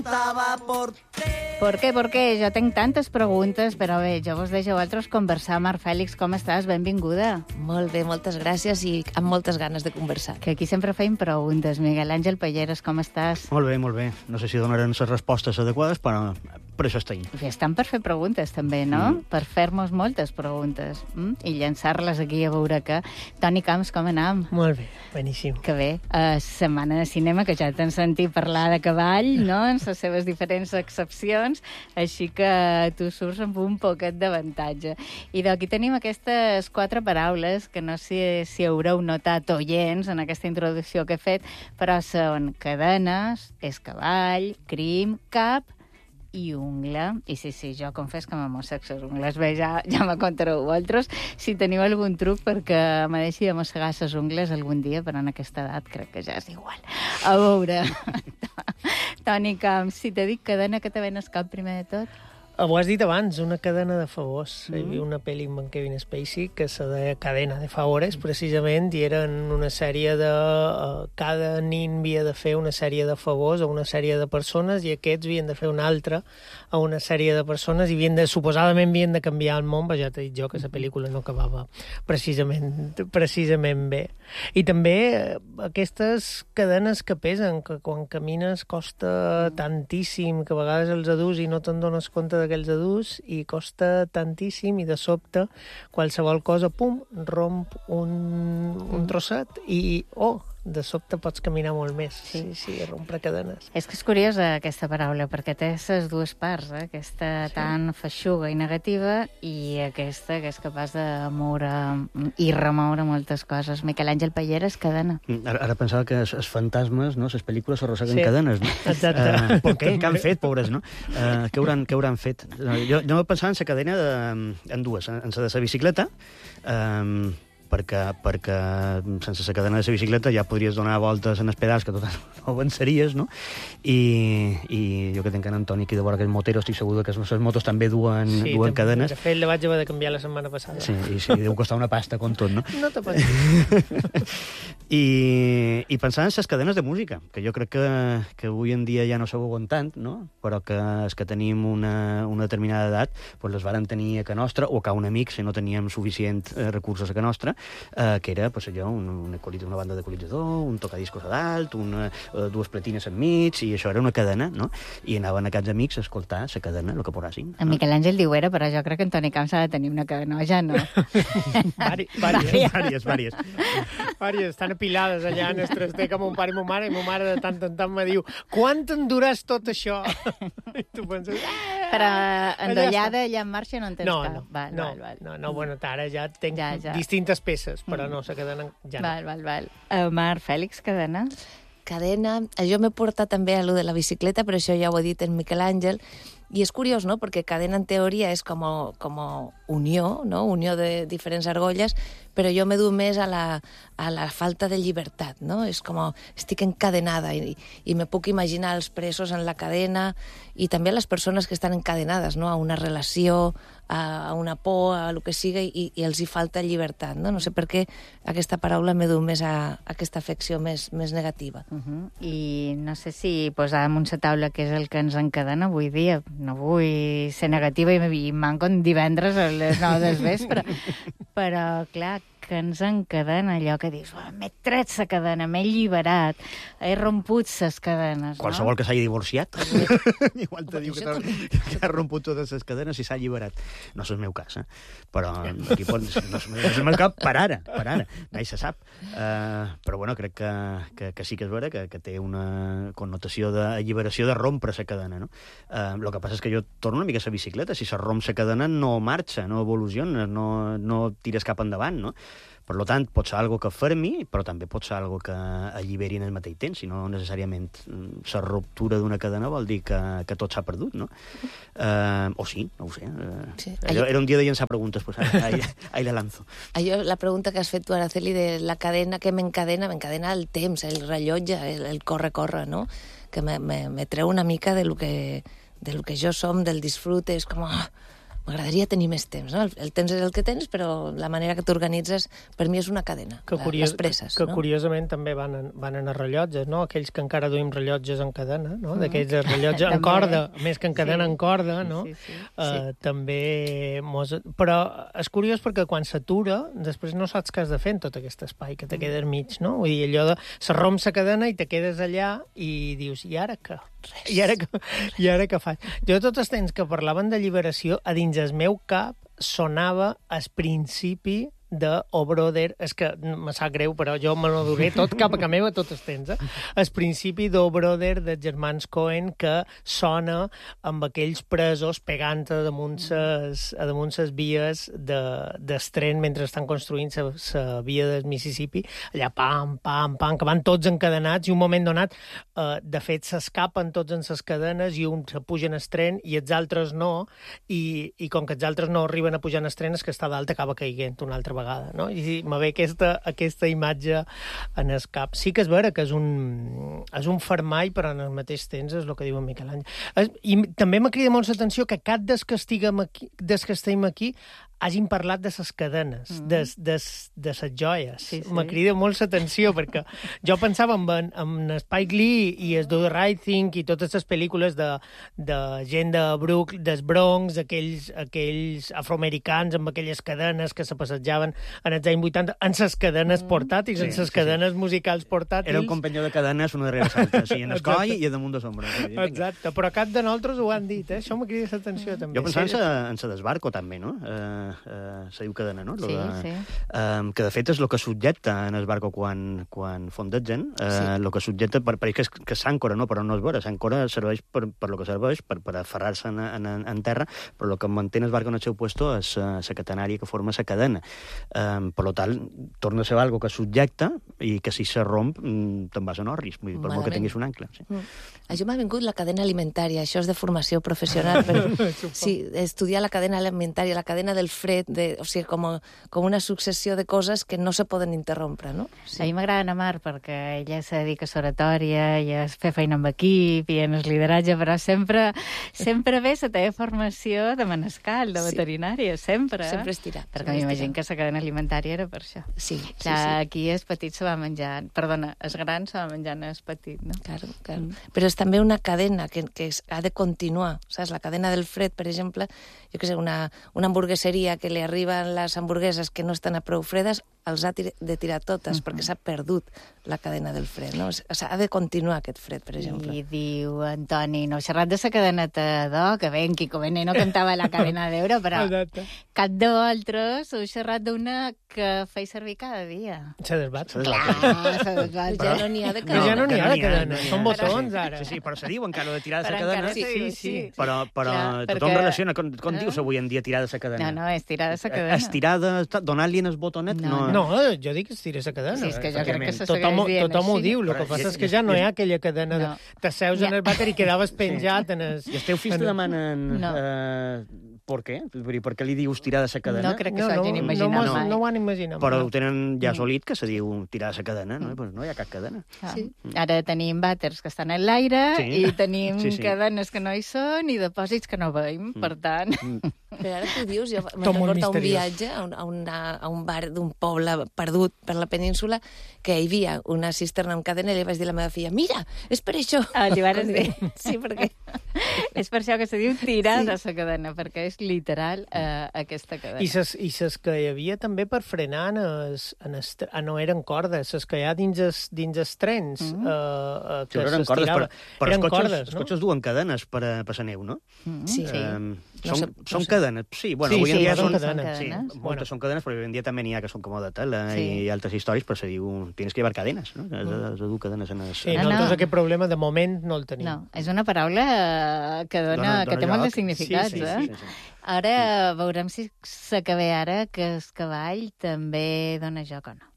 ¿Por què? Jo tenc tantes preguntes, però bé, jo vos deixo a vosaltres conversar. Marc Fèlix, com estàs? Benvinguda. Molt bé, moltes gràcies i amb moltes ganes de conversar. Que aquí sempre feim preguntes. Miguel Àngel Palleres, com estàs? Molt bé, molt bé. No sé si donaran les respostes adequades, però per això estem. I estan per fer preguntes, també, no? Per fer-nos moltes preguntes. I llançar-les aquí a veure que... Toni Camps, com anam? Molt bé, beníssim. Que bé. Setmana de cinema, que ja t'han sentit parlar de cavall, no?, en les seves diferents accepcions, així que tu surts amb un poquet d'avantatge. I d'aquí tenim aquestes 4 paraules que no sé si haureu notat oients en aquesta introducció que he fet, però són cadenes, és cavall, crim, cap i ungla. I sí, jo confés que m'amossec les ungles. Bé, ja me contareu vosaltres si teniu algun truc perquè me deixi de mossegar les ungles algun dia, però en aquesta edat crec que ja és igual. A veure, Toni Camps, si t'he dit cadena, que te ven al cap primer de tot? Ho has dit abans, una cadena de favors. Hi havia una pel·li amb en Kevin Spacey que se deia Cadena de Favores, precisament, i eren una sèrie de... cada nin havia de fer una sèrie de favors a una sèrie de persones i aquests havien de fer una altra a una sèrie de persones i suposadament havien de canviar el món, però ja t'he dit jo que la pel·lícula no acabava precisament bé. I també aquestes cadenes que pesen, que quan camines costa tantíssim, que a vegades els adults i no te'n dones compte d'aquells adults i costa tantíssim i de sobte qualsevol cosa, pum, romp un trosset i, de sobte pots caminar molt més. Sí, rompre cadenes. És que és curiosa aquesta paraula, perquè té les dues parts, aquesta tan feixuga i negativa i aquesta que és capaç de moure i remoure moltes coses. Miquel Àngel Palleres, cadena. Ara pensava que els fantasmes, no?, les pel·lícules s'arrosseguen cadenes, no? Exacte. Què han fet, pobres, no? Què hauran fet? Jo pensava en la cadena en dues, en la de la bicicleta, perquè sense la cadena de la bicicleta ja podries donar voltes en els pedals que totes no avançaries, no? I jo que tenc en Antoni aquí de vora aquell motero, estic segur que les motos també duen cadenes. De fet, la vaig haver de canviar la setmana passada. Sí, deu costar una pasta com tot, no? No te pots dir. I pensant en les cadenes de música, que jo crec que avui en dia ja no s'aveuen tant, no? Però que els que tenim una determinada edat pues les varen tenir a ca nostra, o a ca un amic, si no teníem suficient recursos a ca nostra, que era pues, allò, una banda d'equalitzador, un tocadiscos a dalt, dues platines enmig, i això era una cadena, no? I anaven a aquests amics a escoltar la cadena, el que posassin. En Miquel Àngel diu era, però jo crec que en Toni Camps ha de tenir una cadena, ja no. Vàries. Estan apilades allà en el traster com mon pare i mon mare, i mon mare de tant en tant me diu quant en duràs tot això? I tu penses... Però endollada allà en marxa no en tens cap. No, bueno, ara ja tenc distintes peces, però no, la cadena ja no. Val. Marc Fèlix, cadena? Cadena, jo m'he portat també a lo de la bicicleta, però això ja ho ha dit en Miquel Àngel, i és curiós, no?, perquè cadena en teoria és com unió, no?, unió de diferents argolles, però jo m'he dut més a la falta de llibertat, no? És com, estic encadenada i me puc imaginar els presos en la cadena i també les persones que estan encadenades, no?, a una relació, a una por, a lo que siga, i els hi falta llibertat, no? No sé per què aquesta paraula m'he dut més a aquesta afecció més negativa. I no sé si posàvem un taula que és el que ens encadena avui dia. No vull ser negativa i manco en divendres a les 9 del vespre, però, clar, que ens encadena allò que dius, m'he tret la cadena, m'he alliberat, he romput les cadenes, no? Qualsevol que s'hagi divorciat, igual te diu que ha romput totes les cadenes i s'ha alliberat. No és el meu cas, però aquí no és el meu cas per ara, mai se sap. Però bueno, crec que sí que és vera, que té una connotació d'alliberació, de rompre la cadena, no? El que passa és que jo torno una mica a la bicicleta, si se romp la cadena no marxa, no evoluciona, no tires cap endavant, no? Per tant, pot ser algo que fermi, però també pot ser algo que alliberi en el mateix temps, si no necessàriament la ruptura d'una cadena vol dir que tot s'ha perdut, no? O sí, no ho sé. Era un dia de llançar preguntes, pues ahí la lanzo. La pregunta que has fet tu, Araceli, de la cadena que m'encadena el temps, el rellotge, el corre, no? Que me treu una mica de lo que jo som, del disfrute, és com... m'agradaria tenir més temps, no? El temps és el que tens, però la manera que t'organitzes, per mi és una cadena, les presses. Que no? curiosament també van a rellotges, no? Aquells que encara duim rellotges en cadena, no? D'aquells rellotges en corda, més que en cadena en corda, no? També... Però és curiós perquè quan s'atura, després no saps què has de fer en tot aquest espai que te queda mig, no? Vull dir, allò de... Se romp la cadena i te quedes allà i dius, i ara què? I ara què faig? Jo tots els temps que parlaven d'alliberació, a dins el meu cap sonava al principi de O Brother, és que me sap greu, però jo me l'adoré tot cap a ca meva tot el temps, el principi d'O Brother dels germans Coen que sona amb aquells presos pegant a damunt ses vies del tren mentre estan construint la via del Mississippi, allà pam, pam, pam, que van tots encadenats i un moment donat, de fet, s'escapen tots en ses cadenes i uns pugen al tren i els altres no, i com que els altres no arriben a pujar en el tren, és que està dalt acaba caiguent una altra vegada, no? I me ve aquesta imatge en el cap. Sí que és vera que és un fermall, però en el mateix temps és el que diu en Miquel Àngel. I també m'ha cridat molt l'atenció que cap des que estem aquí hagin parlat de les cadenes, de les joies. Sí. Me crida molt l'atenció, perquè jo pensava en Spike Lee i el Do the Right Thing i totes les pel·lícules de gent del Bronx, aquells afroamericans amb aquelles cadenes que se passejaven en els anys 80, en les cadenes portàtils, en les cadenes musicals portàtils. Era un companyó de cadenes, una darrere l'altra, sí, en el coll i a damunt de sombra. Exacte, però cap de nosaltres ho han dit, això m'ha cridat l'atenció també. Jo pensava en la d'Esbarco també, no? Se diu cadena, no? Sí. Que de fet és el que subjecta en el barco quan fondegen, el que subjecta per que és s'àncora, no? Però no és vera, s'àncora serveix per el que serveix, per aferrar-se en terra, però el que manté el barco en el seu puesto és la catenària que forma la cadena. Per tant, torna a ser algo que subjecta i que si se romp te'n vas en orris, per molt que tinguis un ancle. Sí. Això m'ha vingut la cadena alimentària, això és de formació professional, però sí, estudiar la cadena alimentària, la cadena del fred, o sigui, com una successió de coses que no se poden interrompre, no? Sí. A mi m'agrada la Mar perquè ella se dedica a l'oratòria i a fer feina amb equip i en el lideratge, però sempre ve la teva formació de manescal, de veterinària, sempre. Sempre estirar. Perquè m'imagino que la cadena alimentària era per això. Sí. Aquí el petit se va menjar, perdona, el gran se va menjar el petit, no? Claro. Però és també una cadena que ha de continuar, saps? La cadena del fred, per exemple, jo què sé, una hamburgueseria que li arriben les hamburgueses que no estan a prou fredes, els ha de tirar totes, perquè s'ha perdut la cadena del fred, no? O sigui, ha de continuar aquest fred, per exemple. I diu Antoni, no, xerrat de la cadeneta d'or, que ben, Quico Bene no cantava la cadena d'euro, però cap de vosaltres heu xerrat d'una que feia servir cada dia. Se desbat. Clar, ja no n'hi ha de cadena. Ja no n'hi ha de cadena, són botons, ara. Sí, però se diu encara de tirar de la cadena. Sí. Però tothom relaciona, com dius avui en dia tirar de la cadena? No, és tirar de la cadena. Estirada, donar-li en el botonet, no. No, jo dic estira la cadena. Sí, és que jo crec que se segueix dient tothom ho diu, el que passa és que ja no hi ha aquella cadena de t'asseus en el vàter i quedaves penjat en el... I els teus fills te demanen per què? Per què li dius tirar de la cadena? No crec que s'ho hagin imaginat mai. No ho han imaginat mai. Però ho tenen ja solit, que se diu tirar de la cadena, no? Pues no hi ha cap cadena. Sí. Ara tenim vàters que estan en l'aire i tenim cadenes que no hi són i depòsits que no veiem, per tant... Però ara que ho dius, jo me'n recordo un viatge a un bar d'un poble perdut per la península que hi havia una cisterna amb cadena i li vaig dir a la meva filla, mira, és per això. Li vas dir? Sí, perquè... És per això que se diu tirar de la cadena, perquè és literal aquesta cadena. I ses que hi havia també per frenar no eren cordes, ses que hi ha dins els trens que s'estiraven. Però els cotxes duen cadenes per a la neu, no? Sí. Són cadenes, sí. Bueno, avui en dia són cadenes. Sí, moltes són cadenes, però avui en dia també n'hi ha que són com de tela i altres històries, però se diu, tienes que llevar cadenes, no? Has de dur cadenes en el... Sí, nosaltres aquest problema de moment no el tenim. No, és una paraula que té molt de significats, sí. Ara veurem si s'acaba ara que el cavall també dona joc o no.